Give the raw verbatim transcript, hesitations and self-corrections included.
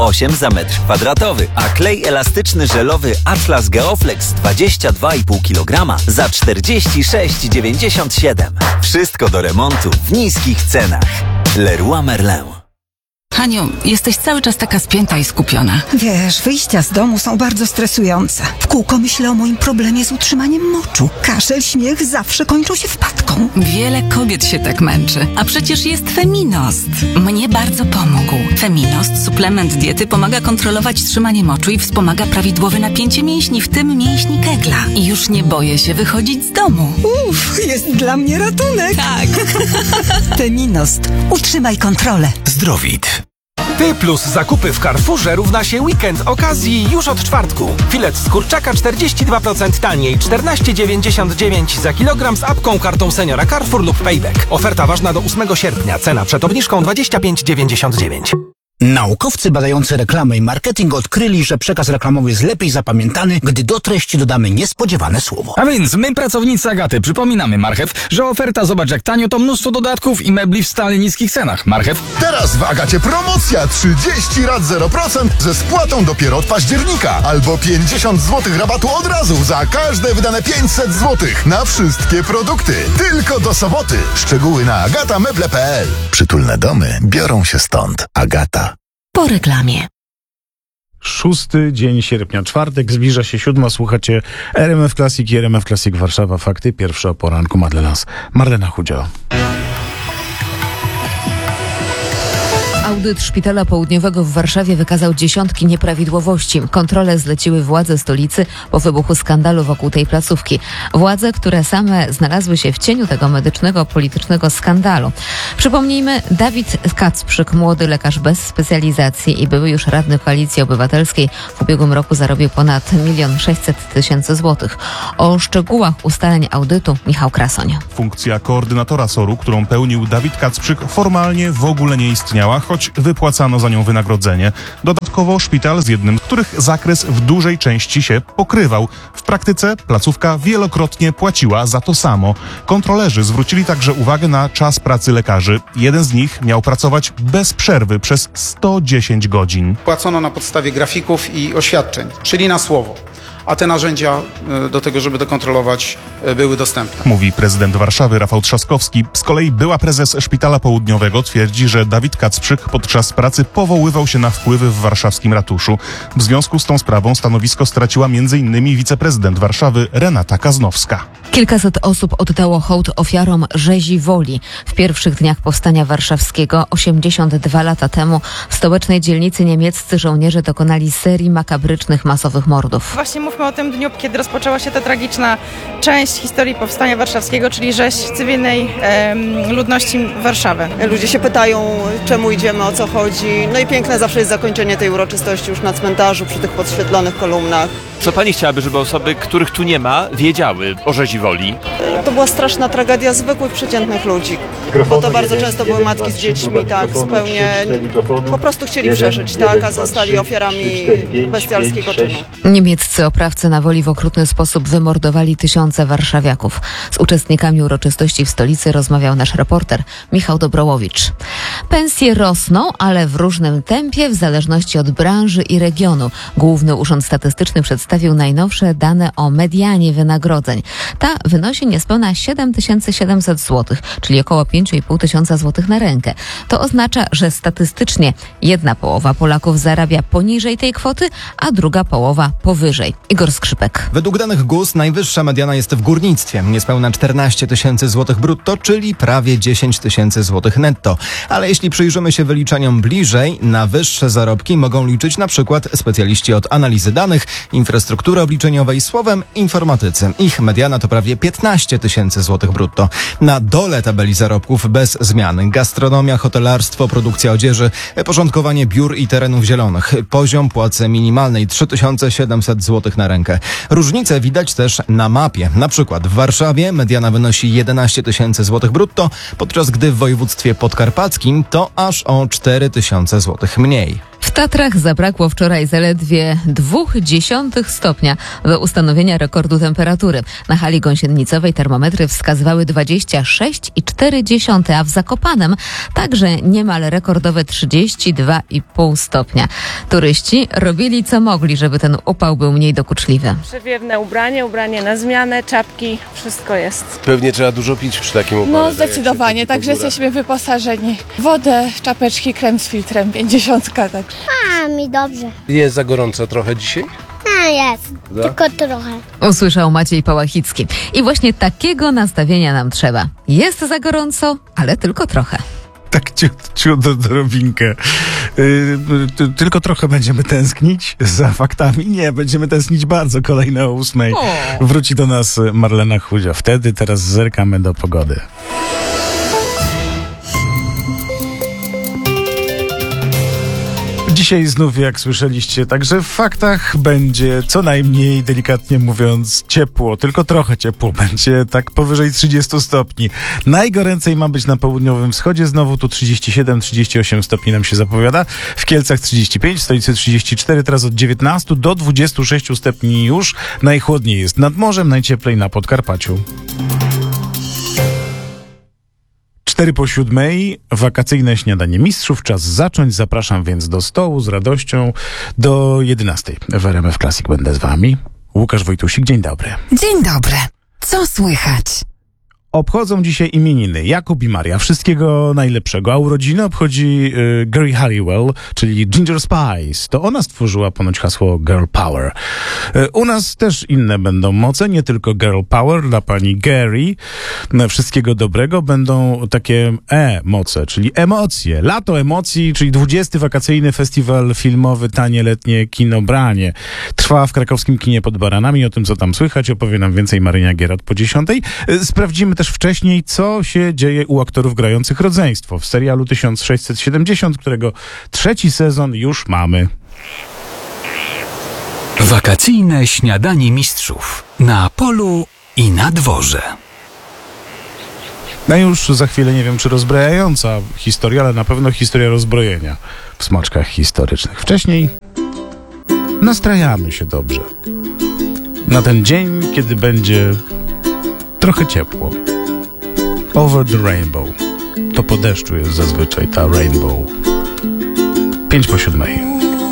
osiem za metr kwadratowy, a klej elastyczny żelowy Atlas Geoflex dwadzieścia dwa i pół kilograma za czterdzieści sześć dziewięćdziesiąt siedem. Wszystko do remontu w niskich cenach. Leroy Merlin. Haniu, jesteś cały czas taka spięta i skupiona. Wiesz, wyjścia z domu są bardzo stresujące. W kółko myślę o moim problemie z utrzymaniem moczu. Kaszel, śmiech zawsze kończą się wpadką. Wiele kobiet się tak męczy, a przecież jest Feminost. Mnie bardzo pomógł. Feminost, suplement diety, pomaga kontrolować trzymanie moczu i wspomaga prawidłowe napięcie mięśni, w tym mięśni kegla. I już nie boję się wychodzić z domu. Uff, jest dla mnie ratunek. Tak. Feminost. Utrzymaj kontrolę. Zdrowit. Ty plus zakupy w Carrefourze równa się weekend okazji już od czwartku. Filet z kurczaka czterdzieści dwa procent taniej, czternaście dziewięćdziesiąt dziewięć za kilogram z apką, kartą seniora Carrefour lub Payback. Oferta ważna do ósmego sierpnia. Cena przed obniżką dwadzieścia pięć dziewięćdziesiąt dziewięć. Naukowcy badający reklamę i marketing odkryli, że przekaz reklamowy jest lepiej zapamiętany, gdy do treści dodamy niespodziewane słowo. A więc my, pracownicy Agaty, przypominamy Marchew, że oferta zobacz jak tanio to mnóstwo dodatków i mebli w stale niskich cenach. Marchew. Teraz w Agacie promocja trzydzieści rat zero procent ze spłatą dopiero od października. Albo pięćdziesiąt złotych rabatu od razu za każde wydane pięćset złotych na wszystkie produkty. Tylko do soboty. Szczegóły na agatameble kropka p l. Przytulne domy biorą się stąd. Agata. Po reklamie. Szósty dzień sierpnia, czwartek, zbliża się siódma, słuchacie R M F Classic i R M F Classic Warszawa. Fakty pierwsze o poranku. Madlenas. Marlena Chudziała. Audyt Szpitala Południowego w Warszawie wykazał dziesiątki nieprawidłowości. Kontrole zleciły władze stolicy po wybuchu skandalu wokół tej placówki. Władze, które same znalazły się w cieniu tego medycznego, politycznego skandalu. Przypomnijmy, Dawid Kacprzyk, młody lekarz bez specjalizacji i były już radny Koalicji Obywatelskiej, w ubiegłym roku zarobił ponad milion sześćset tysięcy złotych. O szczegółach ustaleń audytu Michał Krasoń. Funkcja koordynatora S O R-u, którą pełnił Dawid Kacprzyk, formalnie w ogóle nie istniała, choć wypłacano za nią wynagrodzenie. Dodatkowo szpital z jednym z których zakres w dużej części się pokrywał. W praktyce placówka wielokrotnie płaciła za to samo. Kontrolerzy zwrócili także uwagę na czas pracy lekarzy. Jeden z nich miał pracować bez przerwy przez sto dziesięć godzin. Płacono na podstawie grafików i oświadczeń, czyli na słowo. A te narzędzia do tego, żeby to kontrolować, były dostępne. Mówi prezydent Warszawy Rafał Trzaskowski. Z kolei była prezes Szpitala Południowego twierdzi, że Dawid Kacprzyk podczas pracy powoływał się na wpływy w warszawskim ratuszu. W związku z tą sprawą stanowisko straciła między innymi wiceprezydent Warszawy Renata Kaznowska. Kilkaset osób oddało hołd ofiarom rzezi woli. W pierwszych dniach powstania warszawskiego, osiemdziesiąt dwa lata temu, w stołecznej dzielnicy niemieccy żołnierze dokonali serii makabrycznych masowych mordów. Właśnie mówmy o tym dniu, kiedy rozpoczęła się ta tragiczna część historii powstania warszawskiego, czyli rzeź cywilnej em, ludności Warszawy. Ludzie się pytają, czemu idziemy, o co chodzi. No i piękne zawsze jest zakończenie tej uroczystości już na cmentarzu, przy tych podświetlonych kolumnach. Co pani chciałaby, żeby osoby, których tu nie ma, wiedziały o rzezi woli? To była straszna tragedia zwykłych, przeciętnych ludzi. Bo to bardzo często były matki z dziećmi, tak, zupełnie po prostu chcieli przeżyć, tak, a zostali ofiarami bestialskiego czynu. Niemieccy oprawcy na woli w okrutny sposób wymordowali tysiące warszawiaków. Z uczestnikami uroczystości w stolicy rozmawiał nasz reporter Michał Dobrołowicz. Pensje rosną, ale w różnym tempie w zależności od branży i regionu. Główny Urząd Statystyczny przedstawił najnowsze dane o medianie wynagrodzeń. Ta wynosi niespełna siedem tysięcy siedemset złotych, czyli około pięć i pół tysiąca złotych na rękę. To oznacza, że statystycznie jedna połowa Polaków zarabia poniżej tej kwoty, a druga połowa powyżej. Igor Skrzypek. Według danych G U S najwyższa mediana jest w górnictwie. Niespełna czternaście tysięcy złotych brutto, czyli prawie dziesięć tysięcy złotych netto. Ale jeśli przyjrzymy się wyliczeniom bliżej, na wyższe zarobki mogą liczyć na przykład specjaliści od analizy danych, infrastruktury obliczeniowej, słowem informatycy. Ich mediana to prawie piętnaście tysięcy złotych brutto. Na dole tabeli zarobków bez zmian: gastronomia, hotelarstwo, produkcja odzieży, porządkowanie biur i terenów zielonych. Poziom płacy minimalnej trzy tysiące siedemset złotych na rękę. Różnice widać też na mapie. Na przykład w Warszawie mediana wynosi jedenaście tysięcy złotych brutto, podczas gdy w województwie podkarpackim to aż o cztery tysiące złotych mniej. W Tatrach zabrakło wczoraj zaledwie dwóch dziesiątych stopnia do ustanowienia rekordu temperatury. Na hali gąsienicowej termometry wskazywały dwadzieścia sześć i cztery dziesiąte, a w Zakopanem także niemal rekordowe trzydzieści dwa i pół stopnia. Turyści robili co mogli, żeby ten upał był mniej dokuczliwy. Przewiewne ubranie, ubranie na zmianę, czapki, wszystko jest. Pewnie trzeba dużo pić przy takim upale. No zdecydowanie, także jesteśmy wyposażeni. Wodę, czapeczki, krem z filtrem, pięćdziesiątka, tak. A, mi dobrze. Jest za gorąco trochę dzisiaj? A, jest. Da? Tylko trochę. Usłyszał Maciej Pałachicki. I właśnie takiego nastawienia nam trzeba. Jest za gorąco, ale tylko trochę. Tak ciut, ciut do drobinkę. Yy, ty, tylko trochę będziemy tęsknić za faktami. Nie, będziemy tęsknić bardzo. Kolejne o ósmej. O. Wróci do nas Marlena Chudzia. Wtedy teraz zerkamy do pogody. Dzisiaj znów, jak słyszeliście, także w faktach będzie co najmniej, delikatnie mówiąc, ciepło, tylko trochę ciepło, będzie tak powyżej trzydziestu stopni. Najgoręcej ma być na południowym wschodzie, znowu tu trzydzieści siedem trzydzieści osiem stopni nam się zapowiada, w Kielcach trzydzieści pięć, w stolicy trzydzieści cztery, teraz od dziewiętnastu do dwudziestu sześciu stopni już. Najchłodniej jest nad morzem, najcieplej na Podkarpaciu. Cztery po siódmej, wakacyjne śniadanie mistrzów. Czas zacząć. Zapraszam więc do stołu z radością do jedenastej. W R M F Classic będę z wami. Łukasz Wojtusik, dzień dobry. Dzień dobry. Co słychać? Obchodzą dzisiaj imieniny Jakub i Maria. Wszystkiego najlepszego. A urodziny obchodzi y, Geri Halliwell, czyli Ginger Spice. To ona stworzyła ponoć hasło Girl Power. Y, u nas też inne będą moce, nie tylko Girl Power dla pani Geri. Y, wszystkiego dobrego. Będą takie E-moce, czyli emocje. Lato emocji, czyli dwudziesty wakacyjny festiwal filmowy Tanie Letnie Kino Branie. Trwa w krakowskim kinie pod Baranami. O tym, co tam słychać, opowie nam więcej Marynia Gierot po dziesiątej. Y, sprawdzimy też wcześniej, co się dzieje u aktorów grających rodzeństwo w serialu tysiąc sześćset siedemdziesiąt, którego trzeci sezon już mamy. Wakacyjne śniadanie mistrzów na polu i na dworze. No już za chwilę, nie wiem czy rozbrajająca historia, ale na pewno historia rozbrojenia w smaczkach historycznych. Wcześniej nastrajamy się dobrze na ten dzień, kiedy będzie trochę ciepło. Over the Rainbow. To po deszczu jest zazwyczaj ta rainbow. Pięć po siódmej.